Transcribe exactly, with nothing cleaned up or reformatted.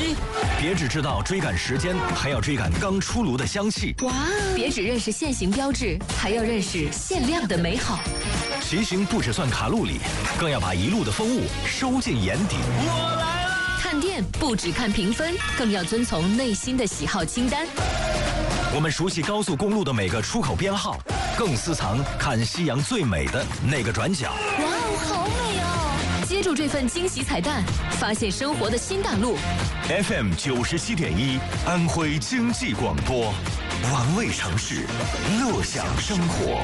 机。别只知道追赶时间，还要追赶刚出炉的香气。 哇！别只认识限行标志，还要认识限量的美好。 骑行不只算卡路里，更要把一路的风物收进眼底。 我来了！ 看店不只看评分，更要遵从内心的喜好清单。 我们熟悉高速公路的每个出口编号，更私藏看夕阳最美的那个转角。 哇哦，好美哦！接住这份惊喜彩蛋，发现生活的新大陆。 F M 九十七点一，安徽经济广播，玩味城市，乐享生活。